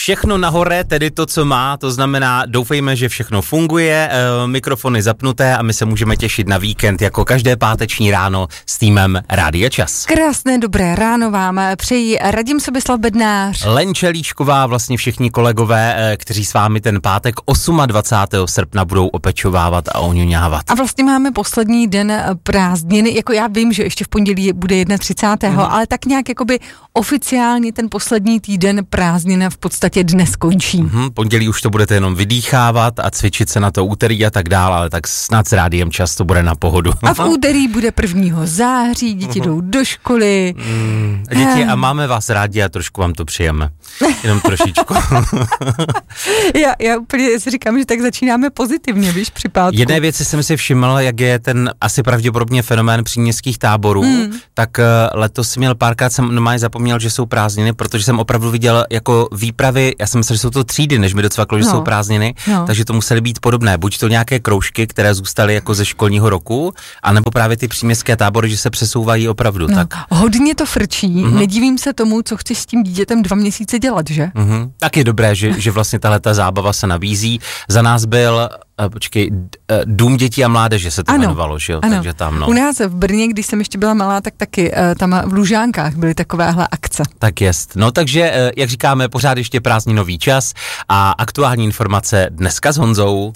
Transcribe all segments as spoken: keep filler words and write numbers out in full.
všechno nahore, tedy to, co má, to znamená, doufejme, že všechno funguje, e, mikrofony zapnuté a my se můžeme těšit na víkend jako každé páteční ráno s týmem Rádia Čas. Krásné dobré ráno vám přeji Radim Sobislav Bednář. Lenče Líčková, vlastně všichni kolegové, e, kteří s vámi ten pátek dvacátého osmého srpna budou opečovávat a oňuňávat. A vlastně máme poslední den prázdniny, jako já vím, že ještě v pondělí bude třicátého prvního, mm. ale tak nějak jakoby oficiálně ten poslední týden prázdnina v podstatě dnes končí. Mm, pondělí už to budete jenom vydýchávat a cvičit se na to úterý a tak dál, ale tak snad s Rádiem Čas to bude na pohodu. A v úterý bude prvního září, děti jdou do školy. Mm, děti, a máme vás rádi a trošku vám to přijeme. Jenom trošičku. já, já úplně si říkám, že tak začínáme pozitivně, víš, při pátku. Jedné věci jsem si všiml, jak je ten asi pravděpodobně fenomén příměstských táborů, mm. tak uh, letos měl párkrát, jsem normálně zapomněl, že jsou prázdniny, protože jsem opravdu viděl jako výpravy, já jsem myslel, že jsou to třídy, než mi docvaklo, že no. jsou prázdniny, no. takže to musely být podobné. Buď to nějaké kroužky, které zůstaly jako ze školního roku, anebo právě ty příměstské tábory, že se přesouvají opravdu. No. Tak. Hodně to frčí, mm-hmm. nedivím se tomu, co chceš s tím dítětem dva měsíce dělat, že? Mm-hmm. Tak je dobré, že, že vlastně tahleta zábava se nabízí. Za nás byl Uh, počkej, uh, Dům dětí a mládeže se to ano, jmenovalo, že jo? Ano. Takže tam, no. U nás v Brně, když jsem ještě byla malá, tak taky uh, tam v Lužánkách byly takovéhle akce. Tak jest. No takže, uh, jak říkáme, pořád ještě prázdninový čas a aktuální informace dneska s Honzou.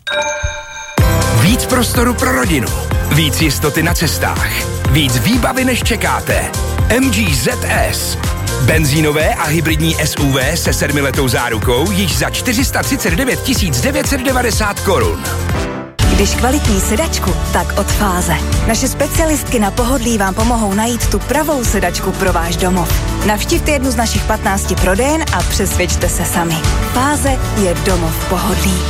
Víc prostoru pro rodinu, víc jistoty na cestách, víc výbavy než čekáte. M G Z S. Benzínové a hybridní S U V se sedmiletou zárukou již za čtyři sta třicet devět tisíc devět set devadesát korun. Když kvalitní sedačku, tak od Fáze. Naše specialistky na pohodlí vám pomohou najít tu pravou sedačku pro váš domov. Navštivte jednu z našich patnácti prodejen a přesvědčte se sami. Fáze je domov pohodlí.